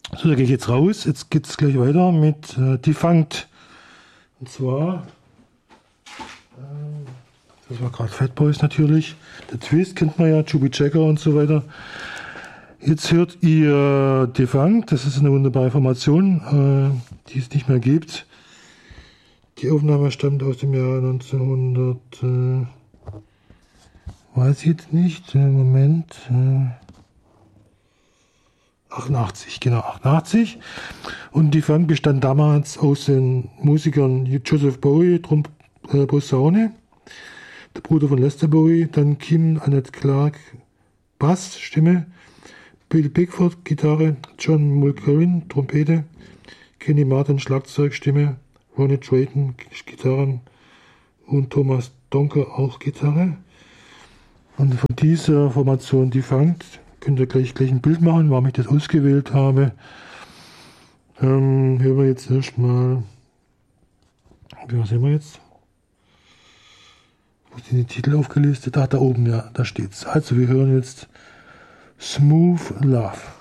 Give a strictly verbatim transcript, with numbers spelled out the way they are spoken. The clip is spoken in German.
So, da gehe ich jetzt raus. Jetzt geht es gleich weiter mit äh, Defunct. Und zwar, äh, das war gerade Fat Boys natürlich. Der Twist kennt man ja, Chubby Checker und so weiter. Jetzt hört ihr Defunct. Das ist eine wunderbare Formation, äh, die es nicht mehr gibt. Die Aufnahme stammt aus dem Jahr neunzehnhundert. Äh, weiß ich jetzt nicht. Äh, Moment. Äh, achtundachtzig, genau, achtundachtzig. Und die Funk bestand damals aus den Musikern Joseph Bowie, Trum, äh, Posaune, der Bruder von Lester Bowie, dann Kim Annette Clark, Bass, Stimme, Bill Pickford, Gitarre, John Mulcahy, Trompete, Kenny Martin, Schlagzeug, Stimme, Ronnie Drayton, Gitarren und Thomas Donker, auch Gitarre. Und von dieser Formation Defunct könnt ihr gleich, gleich ein Bild machen, warum ich das ausgewählt habe. Ähm, hören wir jetzt erstmal. Was sehen wir jetzt? Wo ist die Titel aufgelistet? Ach, da oben, ja, da steht's. Also, wir hören jetzt Smooth Love.